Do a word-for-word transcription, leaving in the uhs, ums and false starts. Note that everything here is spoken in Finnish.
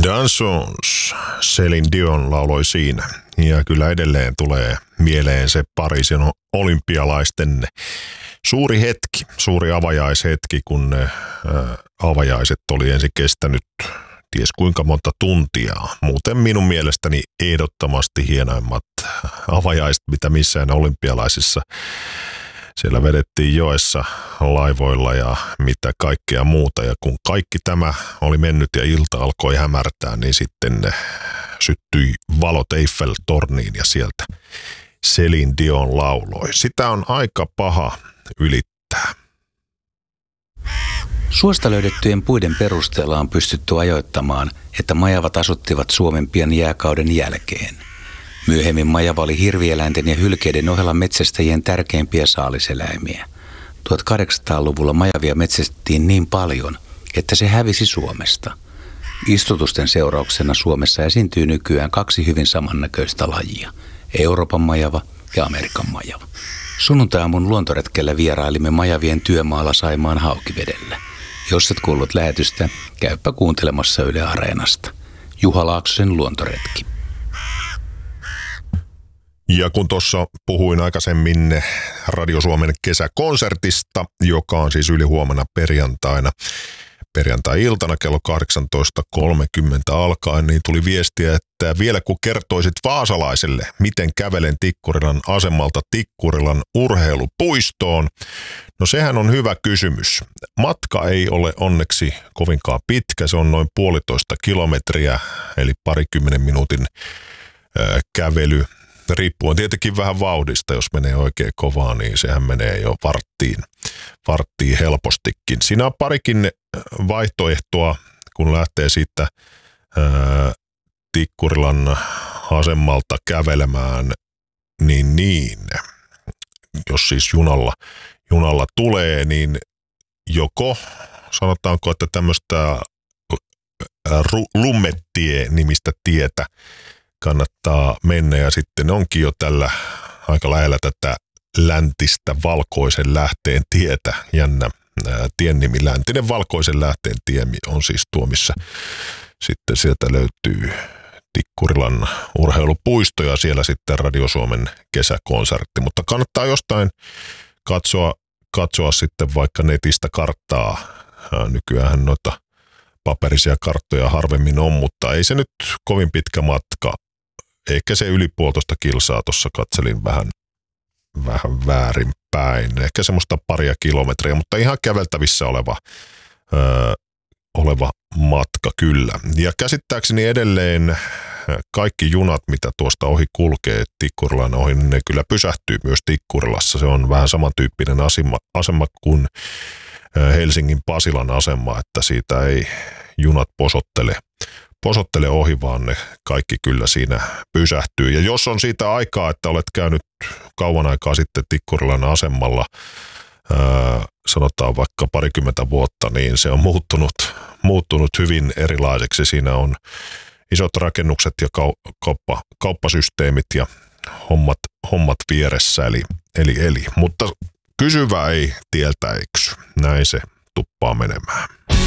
Dansons, Céline Dion lauloi siinä. Ja kyllä edelleen tulee mieleen se Pariisin olympialaisten suuri hetki, suuri avajaishetki, kun ne ää, avajaiset oli ensin kestänyt ties kuinka monta tuntia. Muuten minun mielestäni ehdottomasti hienoimmat avajaiset, mitä missään olympialaisissa. Siellä vedettiin joessa laivoilla ja mitä kaikkea muuta. Ja kun kaikki tämä oli mennyt ja ilta alkoi hämärtää, niin sitten ne syttyi valot Eiffel-torniin ja sieltä Céline Dion lauloi. Sitä on aika paha ylittää. Suosta löydettyjen puiden perusteella on pystytty ajoittamaan, että majavat asuttivat Suomen pian jääkauden jälkeen. Myöhemmin majava oli hirvieläinten ja hylkeiden ohella metsästäjien tärkeimpiä saaliseläimiä. tuhatkahdeksansataaluvulla majavia metsästettiin niin paljon, että se hävisi Suomesta. Istutusten seurauksena Suomessa esiintyy nykyään kaksi hyvin samannäköistä lajia, Euroopan majava ja Amerikan majava. Sunnuntai-aamun luontoretkellä vierailimme majavien työmaalla Saimaan Haukivedellä. Jos et kuullut lähetystä, käypä kuuntelemassa Yle Areenasta. Juha Laaksosen luontoretki. Ja kun tuossa puhuin aikaisemmin Radio Suomen kesäkonsertista, joka on siis ylihuomenna perjantaina, perjantai-iltana kello kahdeksantoista kolmekymmentä alkaen, niin tuli viestiä, että vielä kun kertoisit vaasalaiselle, miten kävelen Tikkurilan asemalta Tikkurilan urheilupuistoon. No sehän on hyvä kysymys. Matka ei ole onneksi kovinkaan pitkä, se on noin puolitoista kilometriä, eli parikymmenen minuutin ää, kävely. Riippuen tietenkin vähän vauhdista, jos menee oikein kovaa, niin sehän menee jo varttiin, varttiin helpostikin. Siinä on parikin vaihtoehtoa, kun lähtee siitä ää, Tikkurilan asemalta kävelemään, niin niin, jos siis junalla, junalla tulee, niin joko sanotaanko, että tämmöistä Lummettie-nimistä tietä kannattaa mennä ja sitten onkin jo tällä aika lähellä tätä läntistä Valkoisen lähteen tietä. Jännä ää, tien nimi, läntinen Valkoisen lähteen tie on siis tuo, missä sitten sieltä löytyy Tikkurilan urheilupuisto ja siellä sitten Radio Suomen kesäkonsertti. Mutta kannattaa jostain katsoa, katsoa sitten vaikka netistä karttaa. Ää, nykyään noita paperisia karttoja harvemmin on, mutta ei se nyt kovin pitkä matka. Ehkä se yli puolitoista kilsaa tuossa katselin vähän, vähän väärinpäin. Ehkä semmoista paria kilometriä, mutta ihan käveltävissä oleva, öö, oleva matka kyllä. Ja käsittääkseni edelleen kaikki junat, mitä tuosta ohi kulkee Tikkurilan ohi, niin ne kyllä pysähtyy myös Tikkurilassa. Se on vähän samantyyppinen asema, asema kuin Helsingin Pasilan asema, että siitä ei junat posottele, posottele ohi, vaan ne kaikki kyllä siinä pysähtyy. Ja jos on siitä aikaa, että olet käynyt kauan aikaa sitten Tikkurilan asemalla, ää, sanotaan vaikka parikymmentä vuotta, niin se on muuttunut, muuttunut hyvin erilaiseksi. Siinä on isot rakennukset ja kau- kauppa, kauppasysteemit ja hommat, hommat vieressä, eli, eli, eli. Mutta kysyvä ei tieltä eksy. Näin se tuppaa menemään.